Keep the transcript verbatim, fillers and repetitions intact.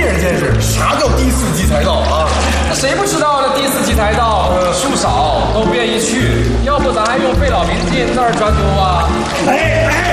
见识见识，啥叫第四级财道啊？ 谁不知道这第四级财道树少都便宜去，要不咱还用费老兵进那儿抓阄啊？ 哎哎。